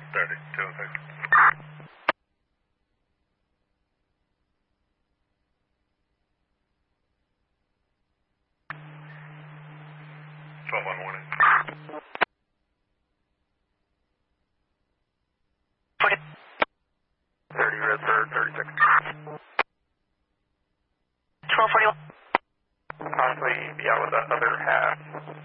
30, 206. 12 on warning. 30 red third, 36. 1241. Possibly be out with the other half.